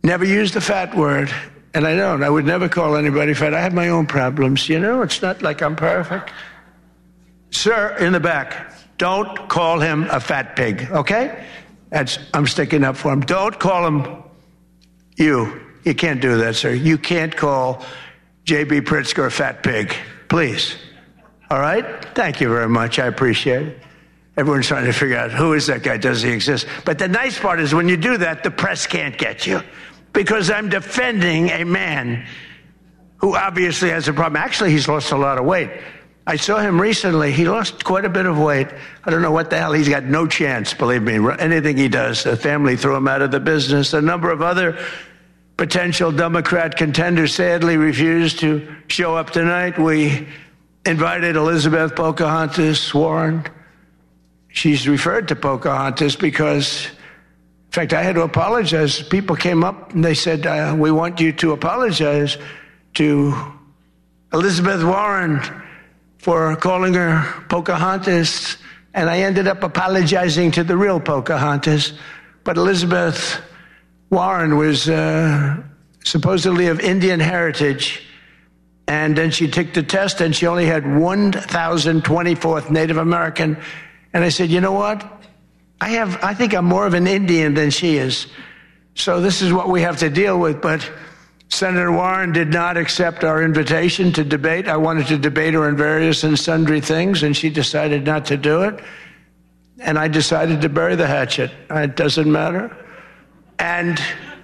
never used the fat word, and I don't. I would never call anybody fat. I have my own problems, you know. It's not like I'm perfect. Sir, in the back, don't call him a fat pig, okay? I'm sticking up for him. Don't call him you. You can't do that, sir. You can't call J.B. Pritzker a fat pig, please. All right? Thank you very much. I appreciate it. Everyone's trying to figure out, who is that guy? Does he exist? But the nice part is when you do that, the press can't get you, because I'm defending a man who obviously has a problem. Actually, he's lost a lot of weight. I saw him recently. He lost quite a bit of weight. I don't know what the hell. He's got no chance, believe me. Anything he does, the family threw him out of the business. A number of other potential Democrat contenders sadly refused to show up tonight. We invited Elizabeth Pocahontas Warren. She's referred to Pocahontas because, in fact, I had to apologize. People came up and they said, we want you to apologize to Elizabeth Warren for calling her Pocahontas, and I ended up apologizing to the real Pocahontas. But Elizabeth Warren was supposedly of Indian heritage, and then she took the test, and she only had 1,024th Native American. And I said, you know what? I think I'm more of an Indian than she is. So this is what we have to deal with. But Senator Warren did not accept our invitation to debate. I wanted to debate her on various and sundry things, and she decided not to do it. And I decided to bury the hatchet. It doesn't matter. And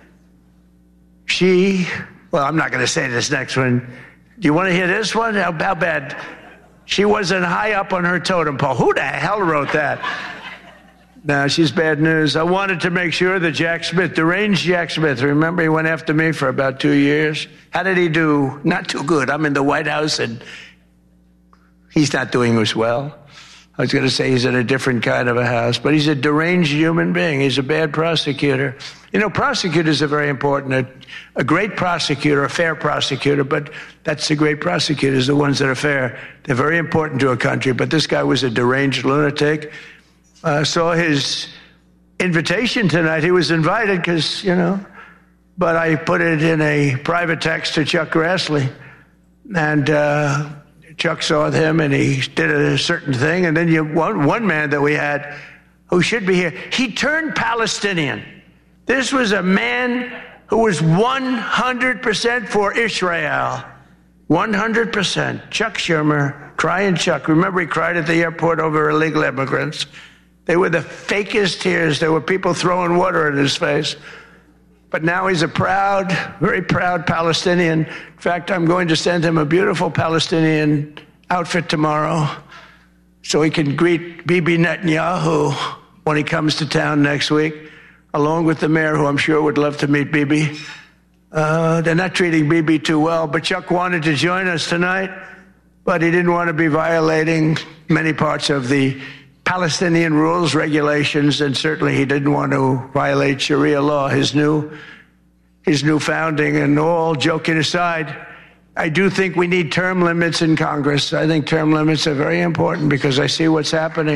well, I'm not going to say this next one. Do you want to hear this one? How bad? She wasn't high up on her totem pole. Who the hell wrote that? No, she's bad news. I wanted to make sure that Jack Smith, deranged Jack Smith, remember he went after me for about 2 years? How did he do? Not too good. I'm in the White House and he's not doing as well. I was going to say he's in a different kind of a house, but he's a deranged human being. He's a bad prosecutor. You know, prosecutors are very important. A great prosecutor, a fair prosecutor, but that's the great prosecutors, the ones that are fair. They're very important to a country, but this guy was a deranged lunatic. Saw his invitation tonight. He was invited because, but I put it in a private text to Chuck Grassley. And Chuck saw him and he did a certain thing. And then one man that we had who should be here, he turned Palestinian. This was a man who was 100% for Israel. 100%. Chuck Schumer, crying Chuck. Remember he cried at the airport over illegal immigrants. They were the fakest tears. There were people throwing water in his face. But now he's a proud, very proud Palestinian. In fact, I'm going to send him a beautiful Palestinian outfit tomorrow so he can greet Bibi Netanyahu when he comes to town next week, along with the mayor, who I'm sure would love to meet Bibi. They're not treating Bibi too well, but Chuck wanted to join us tonight, but he didn't want to be violating many parts of the Palestinian rules, regulations, and certainly he didn't want to violate Sharia law, his new founding. And all joking aside, I do think we need term limits in Congress. I think term limits are very important because I see what's happening.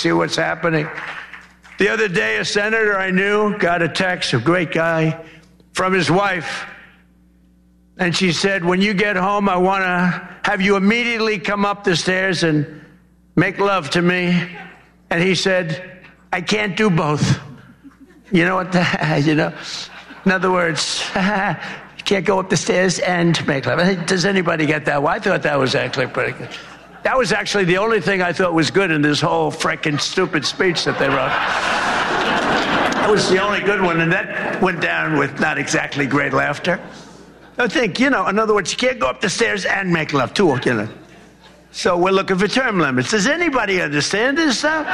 The other day, a senator I knew got a text, a great guy, from his wife. And she said, when you get home, I want to have you immediately come up the stairs and make love to me. And he said, I can't do both. You know what? In other words, you can't go up the stairs and make love. Does anybody get that? Well, I thought that was actually pretty good. That was actually the only thing I thought was good in this whole frickin' stupid speech that they wrote. That was the only good one, and that went down with not exactly great laughter. I think, in other words, you can't go up the stairs and make love, too, So we're looking for term limits. Does anybody understand this stuff?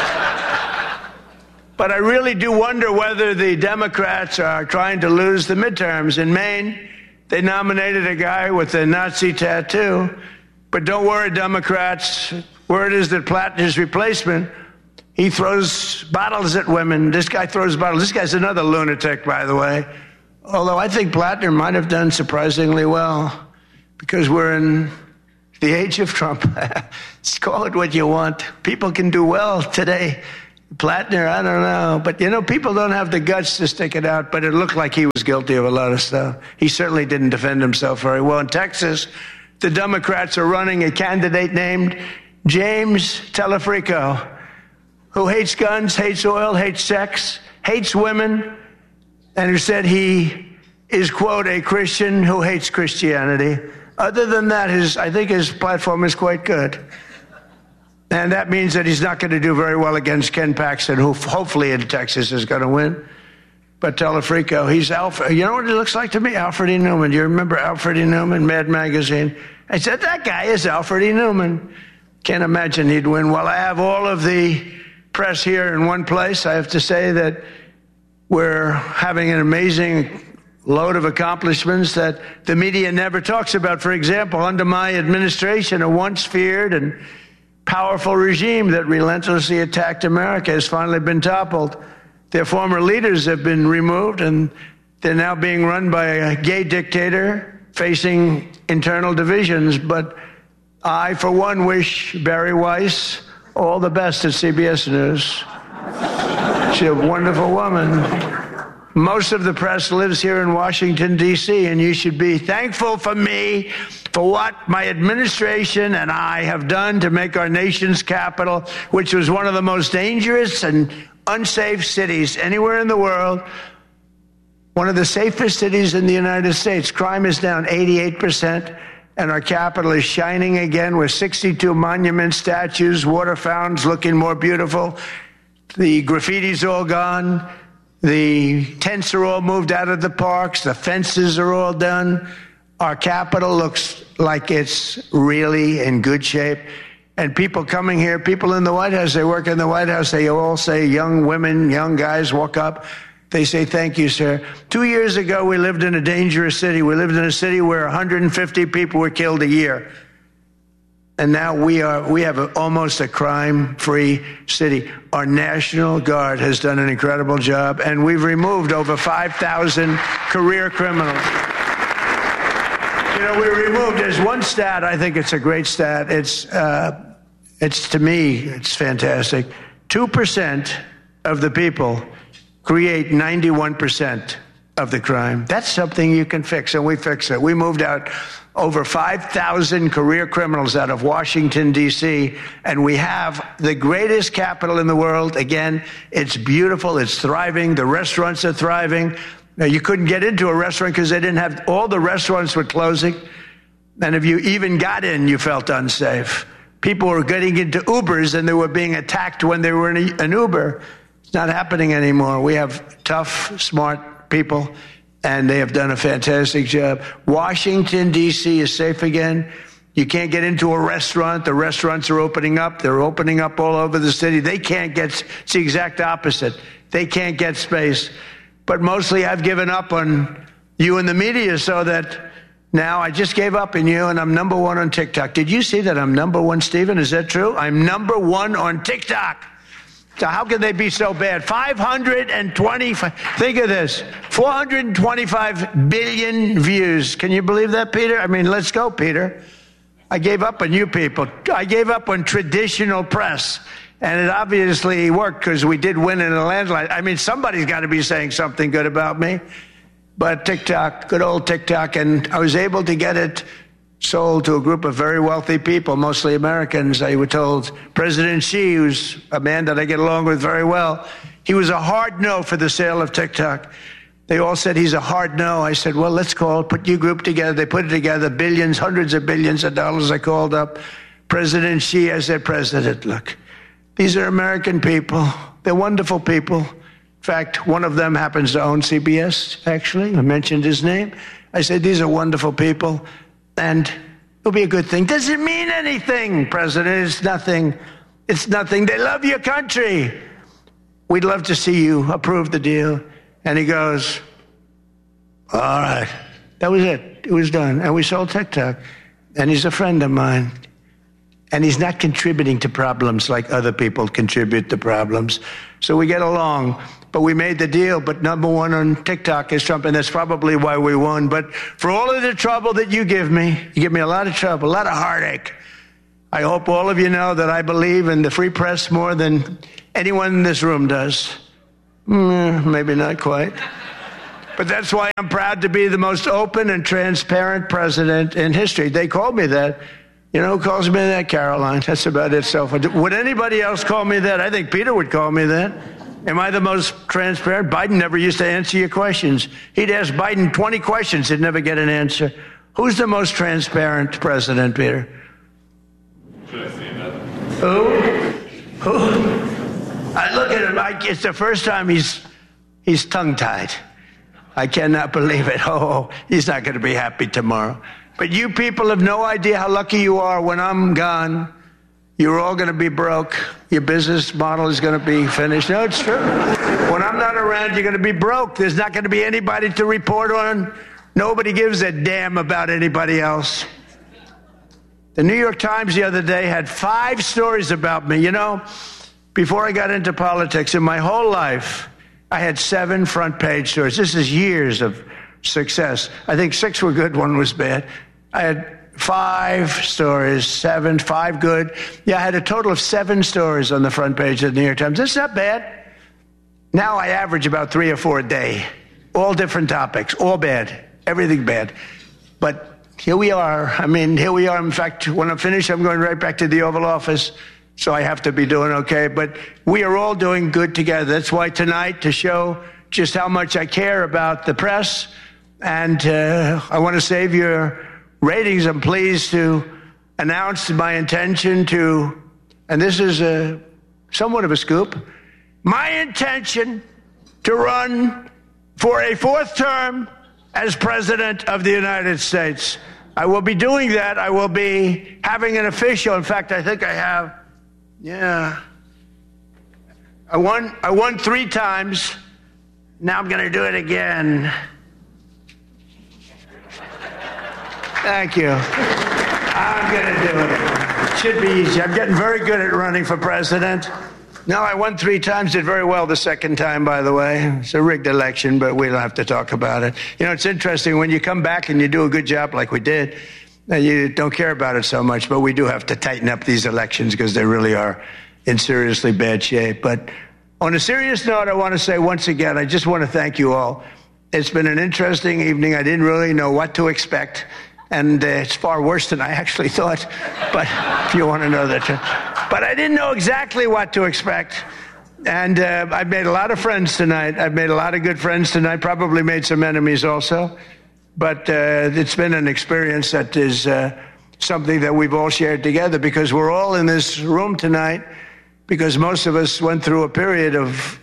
But I really do wonder whether the Democrats are trying to lose the midterms. In Maine, they nominated a guy with a Nazi tattoo. But don't worry, Democrats. Word is that Plattner's replacement, he throws bottles at women. This guy throws bottles. This guy's another lunatic, by the way. Although I think Plattner might have done surprisingly well because we're in the age of Trump. Call it what you want. People can do well today. Platner, I don't know. But, people don't have the guts to stick it out, but it looked like he was guilty of a lot of stuff. He certainly didn't defend himself very well. In Texas, the Democrats are running a candidate named James Telefrico, who hates guns, hates oil, hates sex, hates women, and who said he is, quote, a Christian who hates Christianity. Other than that, I think his platform is quite good. And that means that he's not going to do very well against Ken Paxton, who hopefully in Texas is going to win. But Telefrico, he's Alfred. You know what he looks like to me? Alfred E. Newman. Do you remember Alfred E. Newman, Mad Magazine? I said, that guy is Alfred E. Newman. Can't imagine he'd win. Well, I have all of the press here in one place. I have to say that we're having an amazing load of accomplishments that the media never talks about. For example, under my administration, a once feared and powerful regime that relentlessly attacked America has finally been toppled. Their former leaders have been removed, and they're now being run by a gay dictator facing internal divisions. But I, for one, wish Barry Weiss all the best at CBS News. She's a wonderful woman. Most of the press lives here in Washington, D.C., and you should be thankful for me for what my administration and I have done to make our nation's capital, which was one of the most dangerous and unsafe cities anywhere in the world, one of the safest cities in the United States. Crime is down 88%, and our capital is shining again with 62 monuments, statues, water fountains looking more beautiful. The graffiti's all gone. The tents are all moved out of the parks. The fences are all done. Our capital looks like it's really in good shape. And people coming here, people in the White House, they work in the White House, they all say, young women, young guys walk up. They say, thank you, sir. 2 years ago, we lived in a dangerous city. We lived in a city where 150 people were killed a year. And now we have almost a crime-free city. Our National Guard has done an incredible job, and we've removed over 5,000 career criminals. There's one stat, I think it's a great stat. It's to me, it's fantastic. 2% of the people create 91% of the crime. That's something you can fix, and we fix it. We moved out over 5,000 career criminals out of Washington, D.C., and we have the greatest capital in the world. Again, it's beautiful, it's thriving, the restaurants are thriving. Now, you couldn't get into a restaurant because they didn't have, all the restaurants were closing, and if you even got in, you felt unsafe. People were getting into Ubers, and they were being attacked when they were in an Uber. It's not happening anymore. We have tough, smart people, and they have done a fantastic job. Washington, D.C. is safe again. You can't get into a restaurant. The restaurants are opening up. They're opening up all over the city. They can't get, it's the exact opposite. They can't get space. But mostly I've given up on you and the media, so that now I just gave up on you, and I'm number one on TikTok. Did you see that I'm number one, Stephen? Is that true? I'm number one on TikTok. So how can they be so bad? 525, think of this, 425 billion views. Can you believe that, Peter? I mean, let's go, Peter. I gave up on you people. I gave up on traditional press. And it obviously worked because we did win in a landslide. I mean, somebody's got to be saying something good about me. But TikTok, good old TikTok, and I was able to get it sold to a group of very wealthy people, mostly Americans. I was told President Xi, who's a man that I get along with very well, he was a hard no for the sale of TikTok. They all said he's a hard no. I said, well, let's put your group together. They put it together, billions, hundreds of billions of dollars. I called up President Xi. I said, President, look, these are American people. They're wonderful people. In fact, one of them happens to own CBS, actually. I mentioned his name. I said, these are wonderful people, and it'll be a good thing. Does it mean anything, President? It's nothing. It's nothing. They love your country. We'd love to see you approve the deal. And he goes, all right. That was it. It was done. And we sold TikTok. And he's a friend of mine. And he's not contributing to problems like other people contribute to problems. So we get along. But we made the deal. But number one on TikTok is Trump, and that's probably why we won. But for all of the trouble that you give me a lot of trouble, a lot of heartache. I hope all of you know that I believe in the free press more than anyone in this room does. Maybe not quite. But that's why I'm proud to be the most open and transparent president in history. They called me that. You know who calls me that? Caroline. That's about it. So would anybody else call me that? I think Peter would call me that. Am I the most transparent? Biden never used to answer your questions. He'd ask Biden 20 questions. He'd never get an answer. Who's the most transparent president, Peter? Should I say that? Who? I look at him. It's the first time he's tongue-tied. I cannot believe it. Oh, he's not going to be happy tomorrow. But you people have no idea how lucky you are. When I'm gone, you're all going to be broke. Your business model is going to be finished. No, it's true. When I'm not around, you're going to be broke. There's not going to be anybody to report on. Nobody gives a damn about anybody else. The New York Times the other day had 5 stories about me. You know, before I got into politics, in my whole life, I had 7 front page stories. This is years of success. I think 6 were good, 1 was bad. I had 5 stories, 7, 5 good. Yeah, I had a total of 7 stories on the front page of the New York Times. That's not bad. Now I average about 3 or 4 a day. All different topics, all bad, everything bad. But here we are. Here we are. In fact, when I'm finished, I'm going right back to the Oval Office. So I have to be doing okay. But we are all doing good together. That's why tonight, to show just how much I care about the press, and I want to save your ratings, I'm pleased to announce my intention to, and this is somewhat of a scoop, my intention to run for a 4th term as President of the United States. I will be doing that. I will be having an official, in fact, I think I have, I won 3 times. Now I'm going to do it again. Thank you. I'm going to do it. It should be easy. I'm getting very good at running for president. No, I won 3 times, did very well the 2nd time, by the way. It's a rigged election, but we don't have to talk about it. You know, it's interesting. When you come back and you do a good job like we did, you don't care about it so much, but we do have to tighten up these elections because they really are in seriously bad shape. But on a serious note, I want to say once again, I just want to thank you all. It's been an interesting evening. I didn't really know what to expect. And it's far worse than I actually thought, but if you want to know that. But I didn't know exactly what to expect. And I've made a lot of friends tonight. I've made a lot of good friends tonight, probably made some enemies also. But it's been an experience that is something that we've all shared together, because we're all in this room tonight because most of us went through a period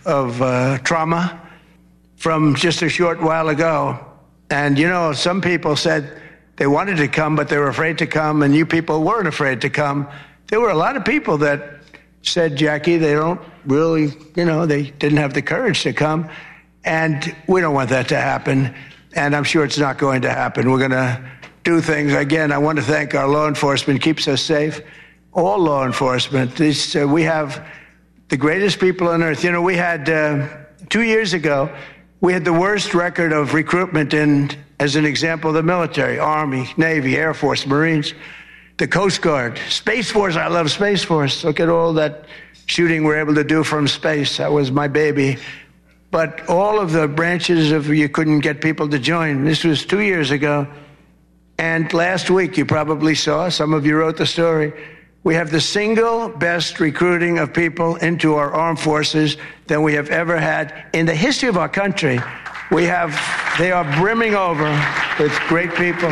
of trauma from just a short while ago. And, you know, some people said they wanted to come, but they were afraid to come, and you people weren't afraid to come. There were a lot of people that said, Jackie, they don't really, they didn't have the courage to come, and we don't want that to happen, and I'm sure it's not going to happen. We're going to do things. Again, I want to thank our law enforcement, keeps us safe, all law enforcement. We have the greatest people on earth. You know, we had, 2 years ago, we had the worst record of recruitment in, as an example, the military, Army, Navy, Air Force, Marines, the Coast Guard, Space Force. I love Space Force. Look at all that shooting we're able to do from space. That was my baby. But all of the branches you couldn't get people to join. This was 2 years ago. And last week, you probably saw, some of you wrote the story, we have the single best recruiting of people into our armed forces than we have ever had in the history of our country. They are brimming over with great people.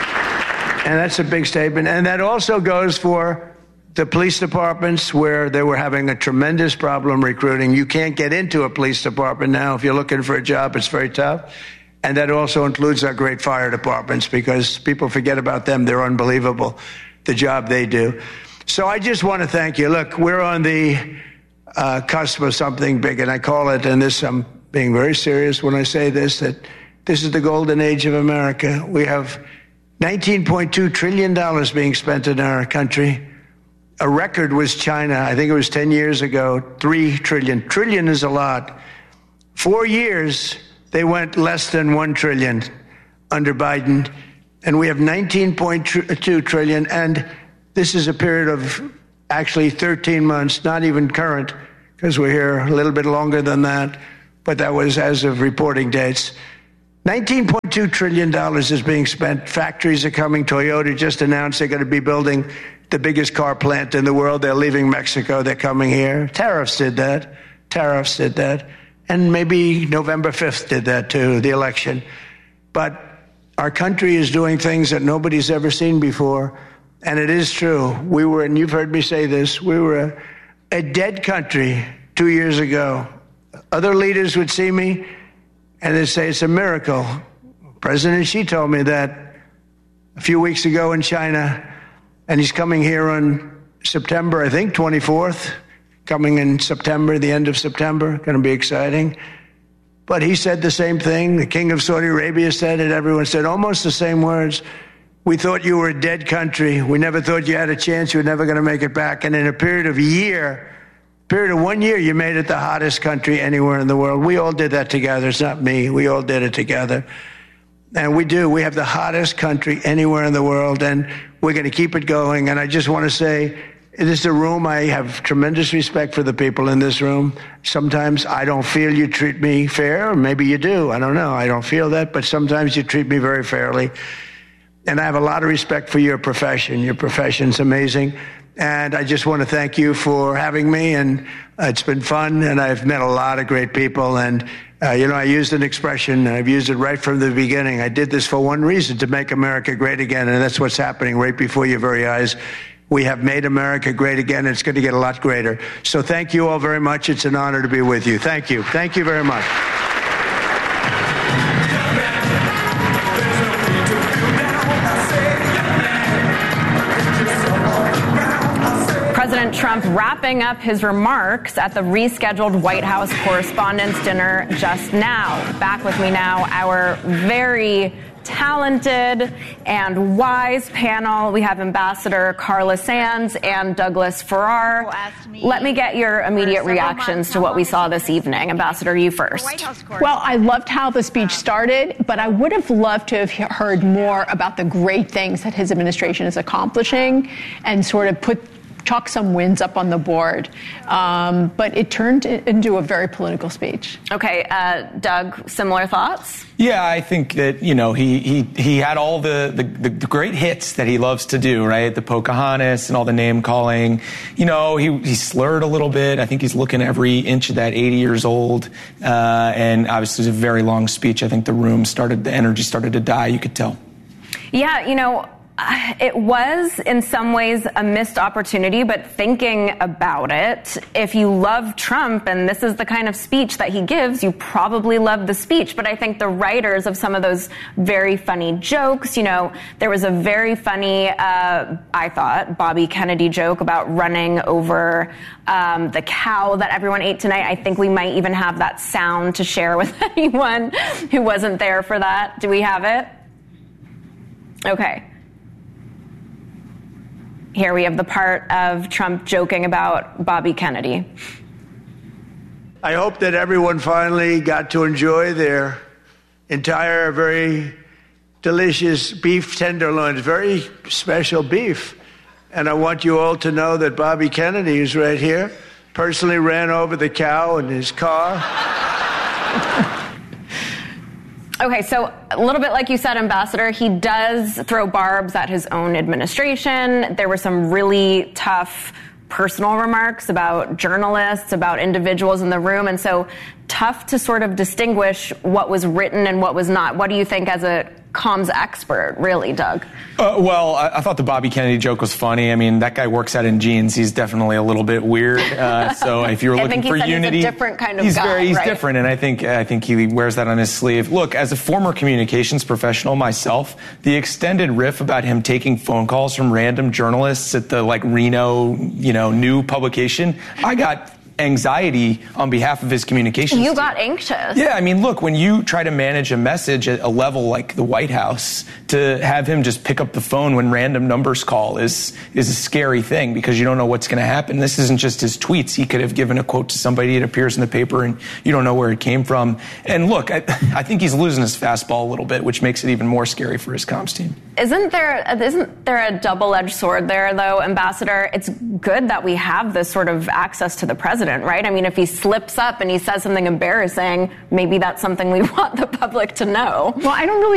And that's a big statement. And that also goes for the police departments, where they were having a tremendous problem recruiting. You can't get into a police department now. If you're looking for a job, it's very tough. And that also includes our great fire departments, because people forget about them. They're unbelievable, the job they do. So I just want to thank you. Look, we're on the cusp of something big, and I call it, and this, I'm being very serious when I say this, that this is the golden age of America. We have $19.2 trillion being spent in our country. A record was China. I think it was 10 years ago, 3 trillion. Trillion is a lot. 4 years, they went less than 1 trillion under Biden. And we have 19.2 trillion. And This is a period of actually 13 months, not even current, because we're here a little bit longer than that, but that was as of reporting dates. $19.2 trillion is being spent. Factories are coming. Toyota just announced they're going to be building the biggest car plant in the world. They're leaving Mexico. They're coming here. Tariffs did that. And maybe November 5th did that too, the election. But our country is doing things that nobody's ever seen before. And it is true. We were, and you've heard me say this, we were a dead country 2 years ago. Other leaders would see me and they'd say it's a miracle. President Xi told me that a few weeks ago in China, and he's coming here on September, I think, 24th, coming in September, the end of September, going to be exciting. But he said the same thing. The king of Saudi Arabia said it. Everyone said almost the same words. We thought you were a dead country. We never thought you had a chance. You were never going to make it back. And in a period of 1 year, you made it the hottest country anywhere in the world. We all did that together. It's not me. We all did it together. And we do. We have the hottest country anywhere in the world, and we're going to keep it going. And I just want to say, this is a room, I have tremendous respect for the people in this room. Sometimes I don't feel you treat me fair, or maybe you do. I don't know. I don't feel that, but sometimes you treat me very fairly. And I have a lot of respect for your profession. Your profession's amazing. And I just want to thank you for having me. And it's been fun. And I've met a lot of great people. And, I used an expression, and I've used it right from the beginning. I did this for one reason, to make America great again. And that's what's happening right before your very eyes. We have made America great again. It's going to get a lot greater. So thank you all very much. It's an honor to be with you. Thank you. Thank you very much. President Trump wrapping up his remarks at the rescheduled White House Correspondents' Dinner just now. Back with me now, our very talented and wise panel. We have Ambassador Carla Sands and Douglas Farrar. Let me get your immediate reactions to what we saw this evening. Ambassador, you first. Well, I loved how the speech started, but I would have loved to have heard more about the great things that his administration is accomplishing and sort of chalk some wins up on the board. But it turned into a very political speech. Okay, Doug, similar thoughts? Yeah, I think that, he had all the great hits that he loves to do, right? The Pocahontas and all the name calling. He slurred a little bit. I think he's looking every inch of that 80 years old. And obviously it was a very long speech. I think the energy started to die, you could tell. Yeah, it was in some ways a missed opportunity, but thinking about it, if you love Trump and this is the kind of speech that he gives, you probably love the speech. But I think the writers of some of those very funny jokes, there was a very funny, I thought, Bobby Kennedy joke about running over the cow that everyone ate tonight. I think we might even have that sound to share with anyone who wasn't there for that. Do we have it? Okay. Here we have the part of Trump joking about Bobby Kennedy. I hope that everyone finally got to enjoy their entire, very delicious beef tenderloins, very special beef. And I want you all to know that Bobby Kennedy, who's right here, personally ran over the cow in his car. Okay, so a little bit like you said, Ambassador, he does throw barbs at his own administration. There were some really tough personal remarks about journalists, about individuals in the room, and so tough to sort of distinguish what was written and what was not. What do you think as a comms expert, really, Doug? Well, I thought the Bobby Kennedy joke was funny. I mean, that guy works out in jeans. He's definitely a little bit weird. So if you're looking for unity, he's a different kind of guy. He's different, and I think he wears that on his sleeve. Look, as a former communications professional myself, the extended riff about him taking phone calls from random journalists at the Reno, new publication, I got anxiety on behalf of his communications You team. got anxious. Yeah, I mean, look, when you try to manage a message at a level like the White House, to have him just pick up the phone when random numbers call is a scary thing, because you don't know what's going to happen. This isn't just his tweets. He could have given a quote to somebody, it appears in the paper, and you don't know where it came from. And look, I think he's losing his fastball a little bit, which makes it even more scary for his comms team. Isn't there a double-edged sword there, though, Ambassador? It's good that we have this sort of access to the president, right? I mean, if he slips up and he says something embarrassing, maybe that's something we want the public to know. Well, I don't really